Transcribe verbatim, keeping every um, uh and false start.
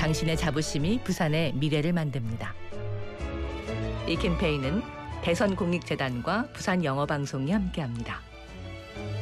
당신의 자부심이 부산의 미래를 만듭니다. 이 캠페인은 대선공익재단과 부산영어방송이 함께합니다.